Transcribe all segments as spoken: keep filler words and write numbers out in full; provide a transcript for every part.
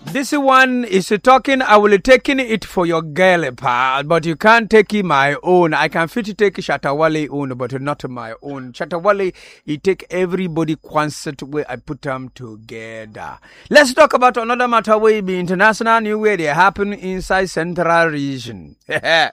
This one is talking, I will taking it for your girl, pa, but you can't take it my own. I can fit to take Shatawale own, but not my own. Shatawale, he take everybody concert where I put them together. Let's talk about another matter where the international new way they happen inside Central Region. uh,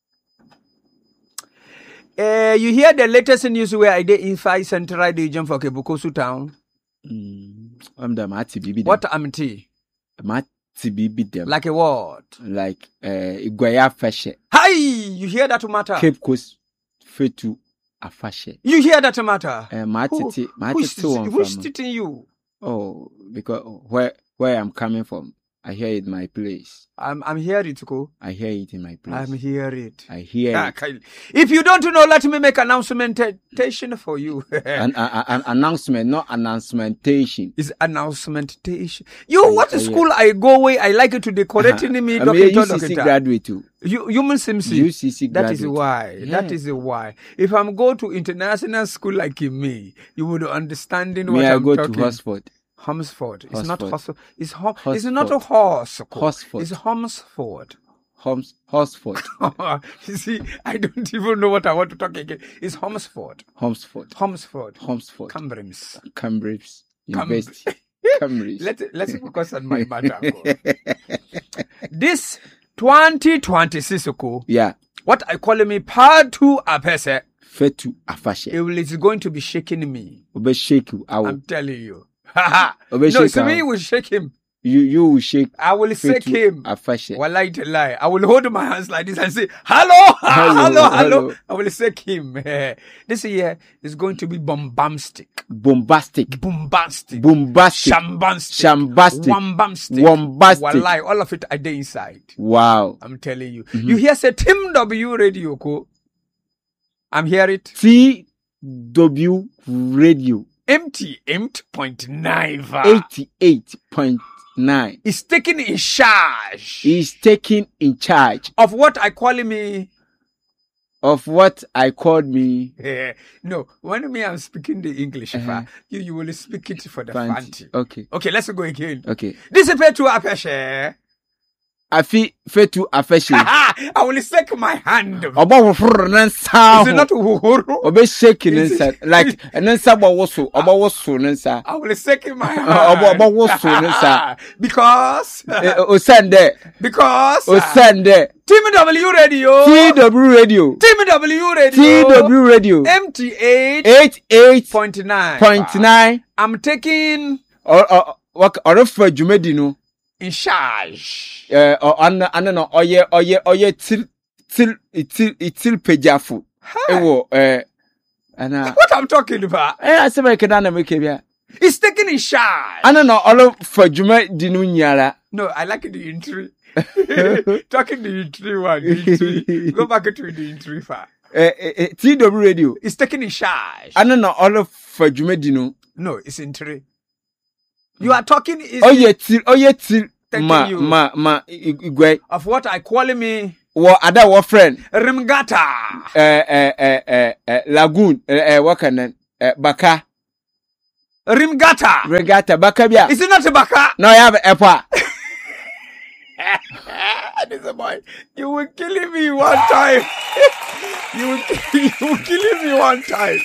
you hear the latest news where I did inside Central Region for Kebukosu town? Mm, I'm the Mati Bibi. What am I? Mati Bibi them. Like a what? Like uh Iguaya Fashe. Hi! You hear that matter? Cape Coast Fetu Afashe. You hear that matter? Uh, Matiti, who's, Matiti who's teaching you? Oh, because where where I'm coming from, I hear it in my place. I'm I'm here it go. I hear it in my place. I'm here it. I hear ah, it. If you don't know, let me make announcementation for you. an, an, an announcement, not announcementation. It's announcementation. You, what uh, school yeah. I go away? I like it to decorating uh-huh. me. I'm a U C C graduate too. You, human Simpson. U C C graduate. That is why. Yeah. That is why. If I'm go to international school like me, you would understand what me I'm I go talking. to Hosford. Homsford. It's Hosford. not Hosford. It's, ho- it's not a horse. Hosford. It's Homsford. Homs, Hosford. You see, I don't even know what I want to talk again. It's Homsford. Homsford. Homsford. Homsford. Cambridge. Cambridge University. Cambridge. Let's, let's focus on my matter. This twenty twenty-six, yeah. What I call me part two apese. Fetu Afashe. It is going to be shaking me. Will shake you. I will. I'm telling you. No, so me will shake him. You you will shake. I will shake him. Afashe. Wallahi to lie. I will hold my hands like this and say, hello, hello, hello, hello. I will shake him. This year is going to be bombastic. Bombastic. Bombastic. Bombastic. Shambastic. Shambastic. Wambastic. Wambastic. Wallahi, all of it are there inside. Wow. I'm telling you. Mm-hmm. You hear say Tim W Radio ko. I'm hear it. T W Radio. Empty, empty point nine. eighty-eight point nine. Is taking in charge. He's taking in charge. Of what I call me. Of what I called me. Uh, no, when me I'm speaking the English, uh-huh. you, you will speak it for the fancy. fancy. Okay. Okay, let's go again. Okay. This is Petu Apeshe. Afi Fetu Afashe. I will shake my hand. Oba woforo nansa. Is it not uhuru? Oba shake nansa. Like nansa ba woso. Oba woso nansa. I will shake my hand. Oba oba woso nansa. Because. Osande. Because. Osande. T W Radio. T W Radio. T W Radio. T W Radio. M T eight. eighty-eight point nine. Point nine. I'm taking. Or or what? Or for Jumedino. In charge. Uh, on on no oye oye oye til til til til pejafu. Ewo eh ana. What I'm talking about? Eh asema ke na na make bia. He's taking in charge. Ana no all for Juma di no nyara. No, I like the entry. Talking the entry one. The entry. Go back to the entry far. Eh eh T W Radio. He's taking in charge. Ana no all for Juma di no. No, it's entry. You are talking is oye til oye til ma you. ma ma igwe Of what I call me wo ada wo friend Rimgata eh eh eh eh lagoon eh what can eh baka Rimgata Rimgata baka bia. Is it not a baka? No, you have epa. This boy, you will kill me one time. you will you will kill me one time.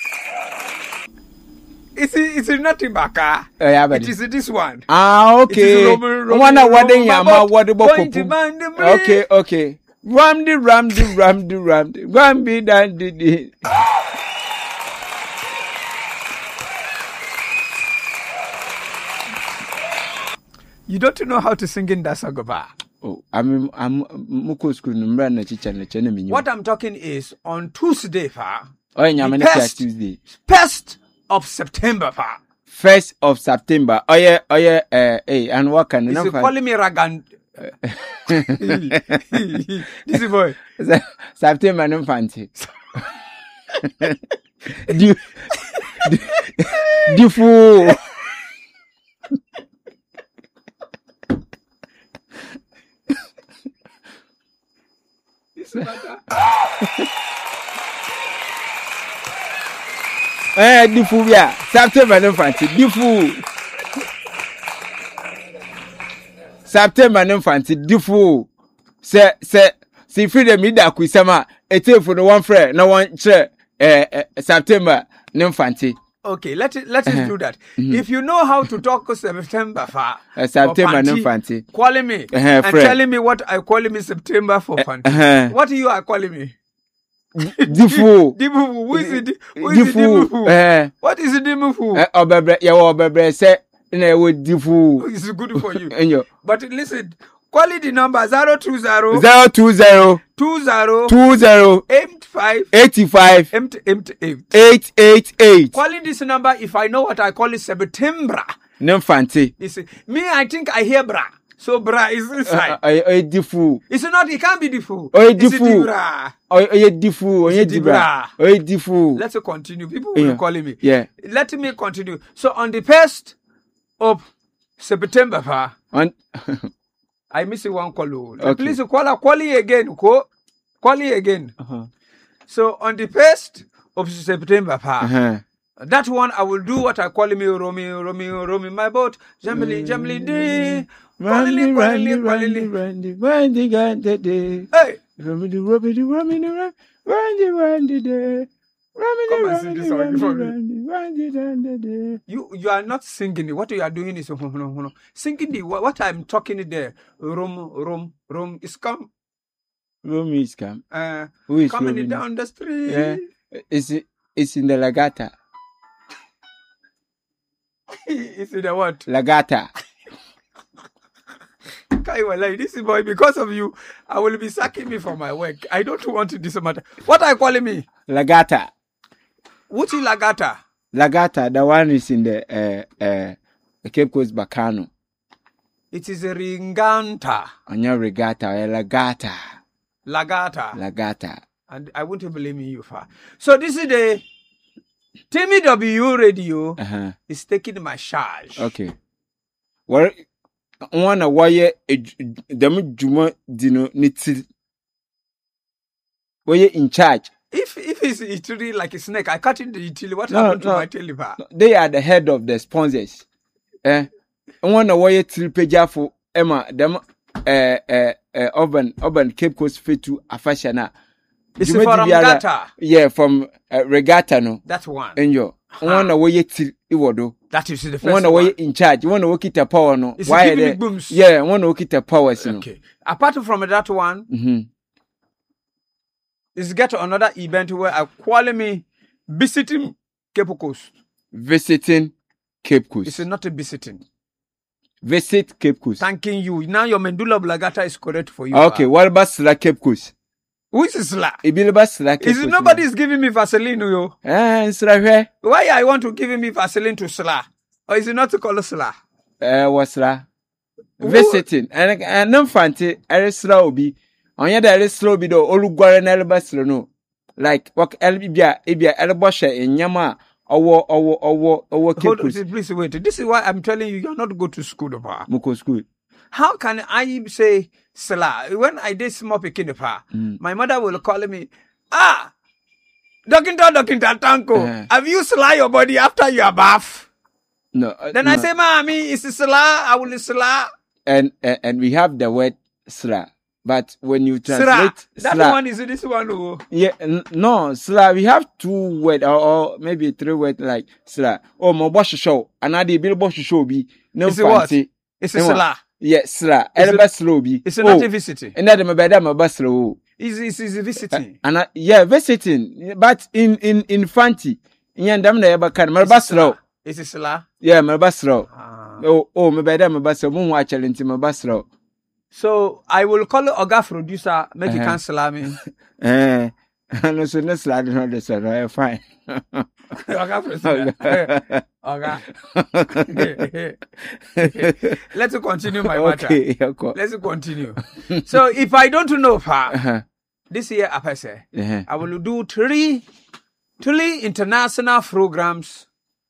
It's it's not in Baka. Oh, yeah, it is this one. Ah, okay. One what they yama what the book. Okay, okay. Ramdi ramdi ramdi ramdi rambi dandi. You don't know how to sing in Dasagoba. Oh, I'm I'm muko school number na chicha na chene minyo. What I'm talking is on Tuesday, fa. Oh, nyama na Tuesday. First of September, fa. First of September. Oh yeah, oh yeah. Eh, eh, and what can you calling me Ragan? This boy. September no fancy. Du, du, du fool. Eh, du fool, yeah. September no fancy. Du fool. September ne mfanti difu. Se se si freedom ida kwisama etefu no one friend no one che eh, eh September ne mfanti. Okay, let it, let us uh-huh. do that. Mm-hmm. If you know how to talk September for uh, September ne mfanti. Calling me uh-huh, and friend. Telling me what I call me September for fanti. Uh-huh. What you are calling me? Difu. Difu. Who is it? Who is it? Difu. Uh, what is it? Difu. Uh, obebre, ya obebre say na we difu. It's good for you. But listen, quality number zero two zero zero two zero two zero two zero eight five eighty five eight eight eight eight eight eight. Calling this number if I know what I call it September. No fancy. You see, me I think I hear bra. So bra is inside. Uh, uh, uh, difu. It's not. It can't be difu. Oh, difu. It's bra. Oh, oh, difu. Oh, dibra. Oh, difu. Let's continue. People will yeah. be calling me. Yeah. Let me continue. So on the first of September, pa, on. I miss one call. Okay. Please call call again. Call call again. Uh-huh. So on the first of September, pa. Uh-huh. That one I will do what I call me Romy, Romy, Romy, my boat. Jamily, Jamily, day. Randy, Randy, Randy, Randy, Randy, Randy, day. Hey! Romy, Romy, Romy, Randy, Randy, day. Come and sing this song for me. Randy, Randy, day. You, you are not singing it. What you are doing is singing the what I'm talking there. Rom, Rom, Rom is come. Romy is come. Uh, Who is coming Romy? Down the street. Yeah. It's, it's in the Lagata. It's in the what? Lagata. Like this is boy, because of you, I will be sacking me from my work. I don't want to this matter. What are you calling me? Lagata. What is Lagata? Lagata, the one is in the uh uh Cape Coast Bacano. It is a ringanta. On your regatta, a lagata. Lagata. Lagata. And I won't blame you for. So this is the Timmy W radio uh-huh. is taking my charge. Okay. Well, one a wire them juma dino niti. Were you in charge? If if it's, it's really like a snake, I cut in the utility. What no, happened no, to my telephone? No, they are the head of the sponsors. Eh, one a wire tripeja for Emma them eh eh eh urban urban Cape Coast fit to afashana. It's from Regatta. Yeah, from uh, Regatta, no. That's one. And you one away till Iwodo. That is the first one. One away in charge. One away kita power, no. It's Why giving booms. Yeah, one away kita power, no. Okay. Apart from that one, mm-hmm. is get another event where I call me visiting Cape Coast. Visiting Cape Coast. It's not a visiting. Visit Cape Coast. Thanking you. Now your medulla oblongata is correct for you. Okay, what about Sla Cape Coast? Who is Sla? Sla is nobody is giving me Vaseline, yo? Eh, Sla. Why I want to give me Vaseline to Sla? Or is it not to call Sla? Eh, what's Sla? Visiting. And and no fancy, I Sla obi. On ya there is slow bido, Olugware na Elbaslo no. Like, what Elbia, Ebia, Elbosha in Yama, or or or or Hold on, please wait. This is why I'm telling you, you're not go to school, Papa. Muko school. How can I say Sla? When I did small picking pa, mm. my mother will call me, ah, Dokinta Dokinta Tanko, uh, have you sla your body after you are bath? No. Uh, then no. I say, Mommy, it's Sla, I will Sla. And, uh, and we have the word Sla. But when you translate Sla, that Sla, one is this one. Oh. Yeah, n- no, Sla, we have two words or, or maybe three words like Sla. Oh, my boss show, and I did Bill Boss show be no it's fancy. It's a Sla. Yes, Sla. It's a be. It's not a visiting. And that my bed, my bus slow. Is is is visiting? Uh, and I, yeah, visiting. But in in in fancy, in them there, but can my bus slow. Is it Sla? Yeah, my bus slow. Oh, oh, my bed, my bus slow. Moon watch into my bus slow. So I will call Oga producer, make uh-huh. you cancel me. Eh, and also no slide on the side. Fine. Oga producer. Oga. Let's continue my matter. Okay, okay. Let's continue. So if I don't know, pa, uh-huh. this year I say uh-huh. I will do three, three international programs,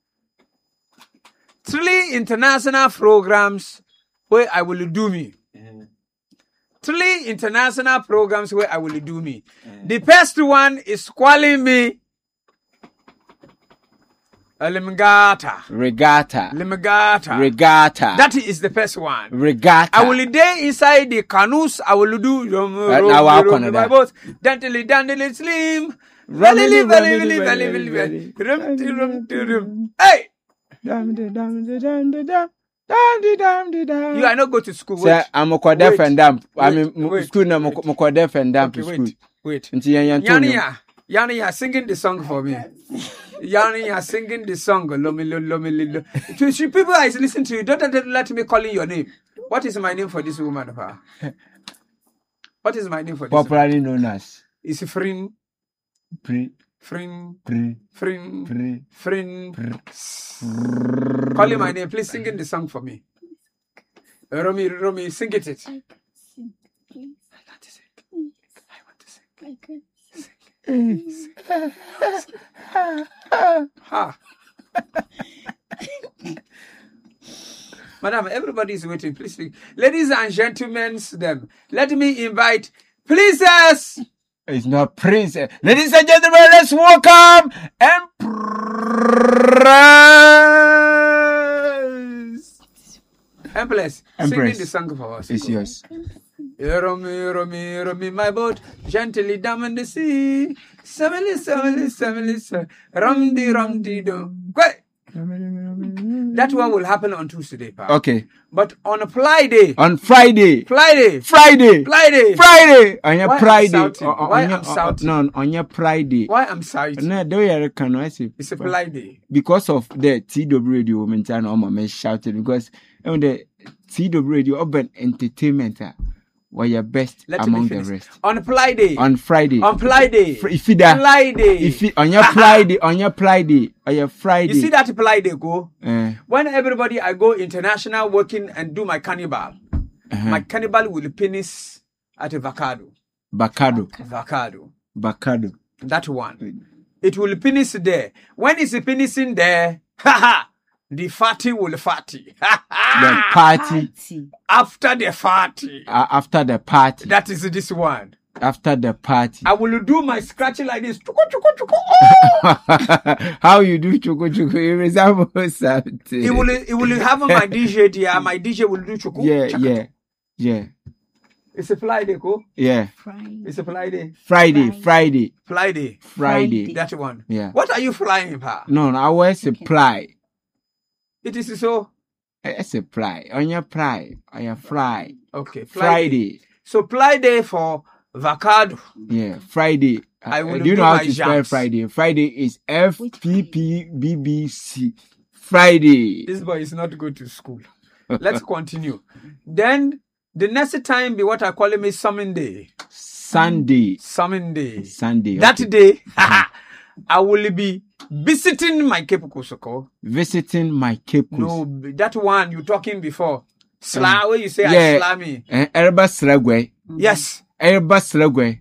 three international programs where I will do me. Three international programs where I will do me. Mm. The first one is calling me Uh, limgata. Regatta. Limgata. Regatta. That is the first one. Regatta. I will day inside the canoes. I will do rum, Right rum, now, I'll rum, corner my that. boat. Dandily, dandily, slim. Rally, Rally, rally, rally, rally, rally, rally, rally, rally. Rum, ti, rum, ti, rum. rally. Hey, Dam, di, dam, di, dam, di, dam. Dam, di, dam, di, dam. you are not go to school. Sir, Wait, I'm a deaf and dumb. I mean, wait, wait, school na mo wait. mo deaf and dumb okay, to school. wait, wait. Nti yan yan to. Yania, Yania, singing the song for me. Yania, singing the song. Lomi, lo, lomi, lo, lo. To to people I listen to you, don't don't let me calling your name. What is my name for this woman? Pa? What is my name for this woman? Popularly known as It's Frin, pre Frin, pre Frin, pre. Frin. Calling my name, please sing in the song for me. Uh, Romy, Romy, sing it. it. I can sing, please. I want to sing. I want to sing. I can Ha. Madam, everybody is waiting. Please speak. Ladies and gentlemen, them. Let me invite princess. It's not prince. Ladies and gentlemen, let's welcome Empress. Empress, singing Empress. the song for us. It's yours. Romy, Romy, Romy, my boat, gently down in the sea. Samily, samily, samily, samily. Rumdy, rumdy, dum. Great. That one will happen on Tuesday, pa. Okay. But on a Friday, On Friday. Friday, Friday. Friday. Friday. On your Why I'm Friday. shouting? On- on Why your- I'm shouting? No, on your Friday. Why I'm sorry? No, do you reckon? I see. It's a Friday. Because of the T W radio momentan on my man shouted because on the T W radio urban entertainment uh, were your best Let among me the finish. rest. On Friday. On Friday. On Friday. Fr- if it that Friday. if it, on your Friday, on your Friday, on your Friday. You see that Friday go? Uh, When everybody I go international working and do my carnival, uh-huh. my carnival will finish at a Vacado. Bacado. Vacado. Bacado. That one. It will finish there. When it's finishing there, haha, the fatty will fatty. The party party. After the fatty. uh, after the party. That is this one. After the party. I will do my scratching like this. Chuku, chuku, chuku. Oh! How you do chuku chuku? You resemble something. It will, it will have my D J there. My D J will do chuku. Yeah, chaka. yeah, yeah, It's a Friday, go. yeah. Friday. It's a Friday. Friday, Friday, Friday. Friday. That one. Yeah. What are you flying, pa? No, no, I will supply. It is so. I supply. On your ply, on your fly. Okay. Friday. So Friday for Vacado. Yeah, Friday. I will Uh, do you do know how my to spell jams. Friday? Friday is F P P B B C. Friday. This boy is not going to school. Let's continue. Then the next time be what I call him is Summon Day. Sunday. Summon Day. Sunday. That okay. day, I will be visiting my Cape Kosoko. Visiting my Cape Coast. No, that one you talking before. Sla, where you say I yeah. slam me. Eh, Erba Sragwe. Yes. Erba Sragwe.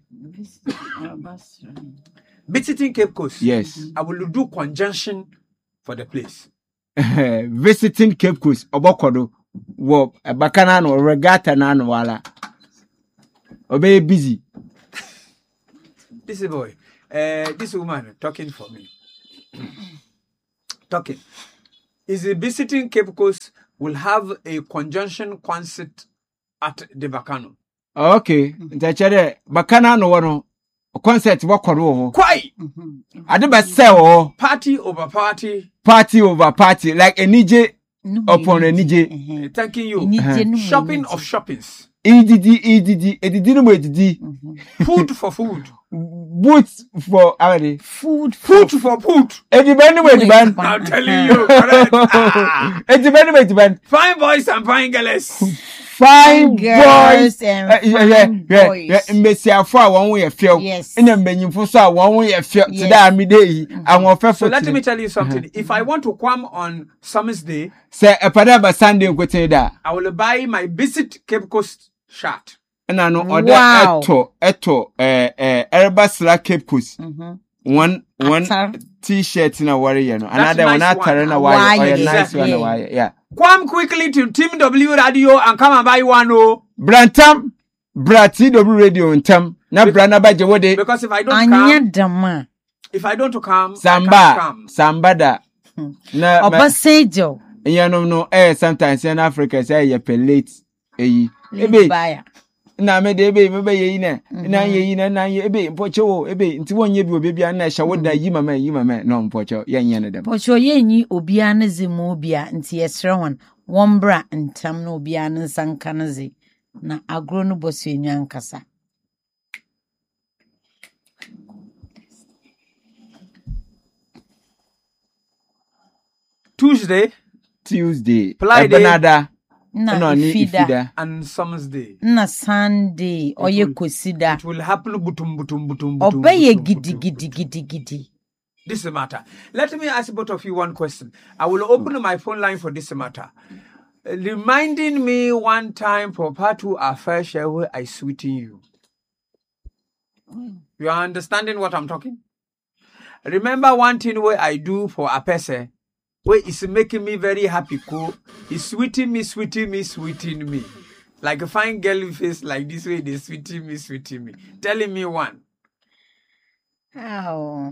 Visiting Cape Coast. Yes. I will do conjunction for the place. Visiting Cape Coast. Obokodo. Wo bakana no regatta na no wala. Obe busy. This boy, uh, this woman talking for me. Talking. Is a visiting Cape Coast will have a conjunction concert at the Bacano. Okay. Ntachere bakana no wono concert wakodo ho. Quite Ade be say ho. party over party. Party over party like a nije No, upon a nije. uh-huh. Thanking you. Enije no mo Shopping enije. of shoppings. Edidi edidi edidi no mo edidi. Food for food. Boots for already. Food, Food for food. Ediban no mo ediban. I'm telling you, correct. Ah. Ediban no mo ediban. Fine boys and fine girls. Fine girls boys and Eh, yeah, yeah, fine yeah, boys. yeah. Mbesiafo a won wo ye feel. Yes. Ina mbanyimfo so a won wo ye feel. Yes. Today am dey awon fefo. So let me tell you something. If I want to come on Summer's Day, say epada ba Sunday nkotin da. I will buy my Visit Cape Coast shirt. Na no order Wow. eto eto eh eh Erba Sla Cape Coast. Mhm. One one Atar. t-shirt na warrior no. That's Another one nice atare one. na warrior. Oh, Wire, yeah, nice one na yeah. warrior. Yeah. Come quickly to Team W Radio and come and buy one, oh. Brantam Bra T W radio ntam na bra na baje wode Because if I don't Anya come, dama. if I don't come, I can't Samba come. Sambada Na Obasejo. yeah no no eh sometimes in Africa say you pellet eh ebe Baya. na me de ebe me be yi na na ye yi na na ye ebe mpocho wo ebe nti wonye bi obi bia na hya woda yi mama yi mama no mpocho ye nye ne dem Pocho ye nyi obia ne ze mu obia nti yesre hon wombra ntam na obia ne nsanka ne ze na agro no boso enwa nkasa. Tuesday Tuesday Friday. Ebenada Na no ni ifida ifida and Thursday. na Sunday oye will- kosida. It will happen butum butum butum butum. Obeye butum, gidi butum. gidi gidi gidi. This matter. Let me ask both of you one question. I will open my phone line for this matter. Uh, Reminding me one time for part two affair share where I sweeten you. You are understanding what I'm talking? Remember one thing where I do for a person where it's making me very happy, cool. It's sweeting me, sweeting me, sweeting me. Like a fine girl face like this way, they sweeting me, sweeting me. Telling me one. Aw.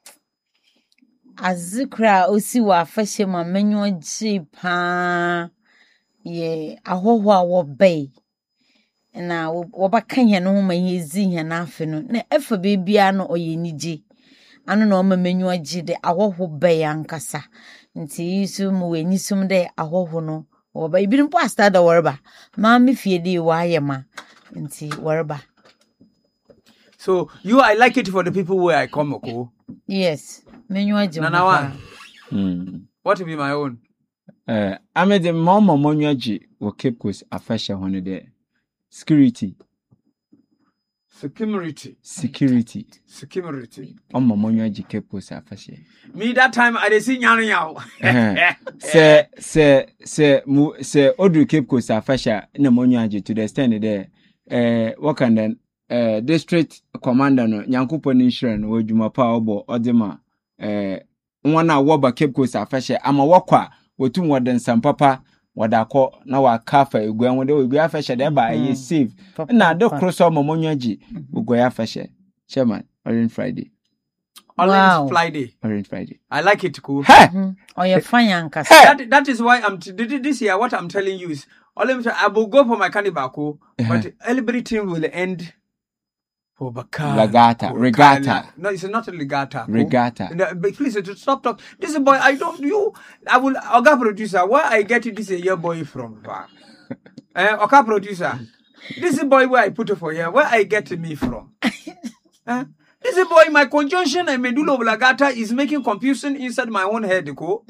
Azikra osi wa afahye ma menyo ji pa ye ahoho a wo bai na wo ba kan ye no ma yezi he na afe no na efa bebia no oye niji ano na o ma menyo ji de ahoho bai ankasa nti yisu mu we nisum de ahoho no wo ba ibirim po asta da worba ma me fie de wa ye ma nti worba. So you, I like it for the people where I come, okay? Yes, menyo ji. Nana one. mm What will be my own? eh amede mama monyaji wo Cape Coast afasha hono de security Security. security Security. Amma monyaji Cape Coast afasha Me that time I dey see nyanu yaw. se se se mu se odu Cape Coast afasha na monyaji to the extent there eh what can then eh district commander no nyankopɔ ne nhira no wadwuma pa obo odema eh nwana woba Cape Coast afasha ama wakwa wotum woden sampapa wadakɔ na wakafa egua wode egua afasha de ba ye save na de kroso momonyaji egua afasha chairman Orange Friday Orange Wow. Friday. Orange Friday I like it, cool. hey Oye fanya ankasa. That that is why I'm t- th- this year. What I'm telling you is, all of I will go for my cannibal, but everything will end for Bakar. Regatta, regatta. No, it's not a regatta. cool. Regatta. No, but please to stop talk. This boy, I don't you. I will. Oga producer, where I get it, this a year boy from? Eh, Oga producer, this is boy where I put it for here. Where I get me from? Eh? This is boy, my conjunction and medulla oblongata is making confusion inside my own head. Go.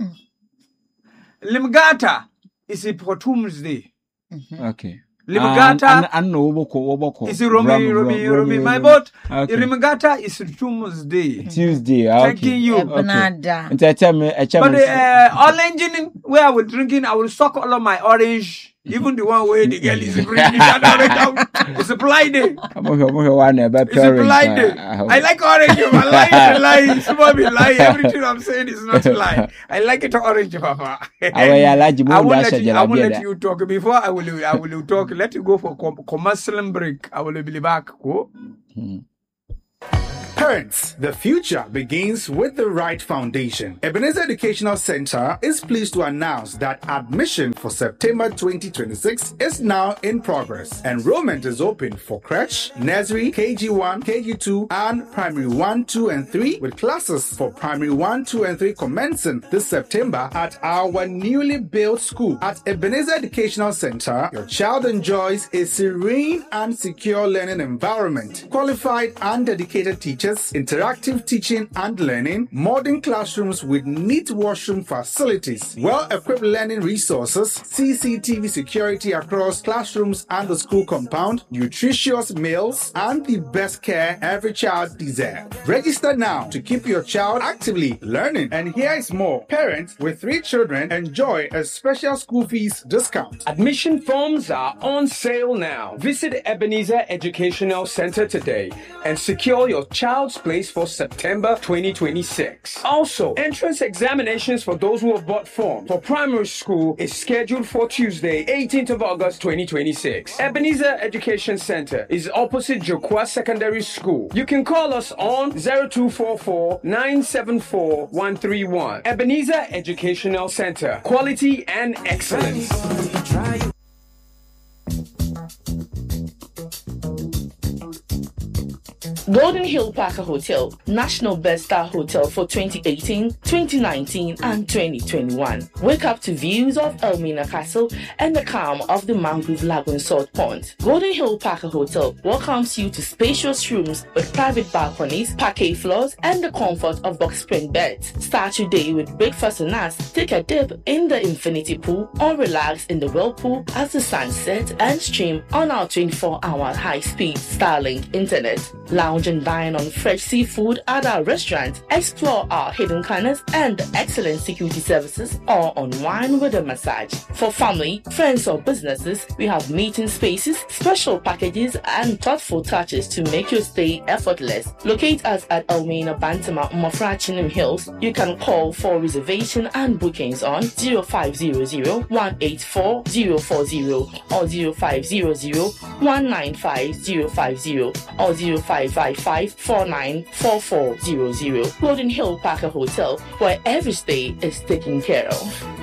Limgata is a Potum's Day. okay Limgata an no woboko woboko is a Romy, Romy, Romy. My boat. Okay. Limgata is Potum's Day. Tuesday okay. Thanking you. Ebnada. Nti acha me acha But me uh, orange in where I was drinking, I will suck all of my orange. Even the one where the girl is bringing that orange out. It's a blind day. mo he mo he wa na ba It's a blind day. I like orange. I like it. Lie. Some be lie. Everything I'm saying is not lie. I like it orange, Papa. awe ya laji I mo won't da let sha you, I won't jala let you talk before I will I will talk. Let you go for com- commercial break. I will be back. Go. Parents, the future begins with the right foundation. Ebenezer Educational Center is pleased to announce that admission for September twenty twenty-six is now in progress. Enrollment is open for crèche, nursery, K G one, K G two, and primary one, two, and three, with classes for primary one, two, and three commencing this September at our newly built school. At Ebenezer Educational Center, your child enjoys a serene and secure learning environment, qualified and dedicated teachers, interactive teaching and learning, modern classrooms with neat washroom facilities, well-equipped learning resources, C C T V security across classrooms and the school compound, nutritious meals, and the best care every child deserves. Register now to keep your child actively learning. And here is more. Parents with three children enjoy a special school fees discount. Admission forms are on sale now. Visit Ebenezer Educational Center today and secure your child Child's Place for September twenty twenty-six. Also, entrance examinations for those who have bought forms for primary school is scheduled for Tuesday, eighteenth of August twenty twenty-six. Ebenezer Education Center is opposite Jokwa Secondary School. You can call us on zero two four four, nine seven four, one three one. Ebenezer Educational Center. Quality and excellence. Golden Hill Parker Hotel, National Best Star Hotel for twenty eighteen, twenty nineteen, and twenty twenty-one. Wake up to views of Elmina Castle and the calm of the Mangrove Lagoon Salt Pond. Golden Hill Parker Hotel welcomes you to spacious rooms with private balconies, parquet floors, and the comfort of box spring beds. Start your day with breakfast and us. Take a dip in the infinity pool or relax in the whirlpool as the sun sets and stream on our twenty-four hour high-speed Starlink internet. Lounge and dine on fresh seafood at our restaurant, explore our hidden corners and excellent security services, or unwind with a massage. For family, friends, or businesses, we have meeting spaces, special packages, and thoughtful touches to make your stay effortless. Locate us at Elmina Bantama, Mofrachinum Hills. You can call for reservation and bookings on zero five zero zero, one eight four, zero four zero or zero five zero zero, one nine five, zero five zero or zero five five five, four nine four four zero zero. Golden Hill Parker Hotel, where every stay is taken care of.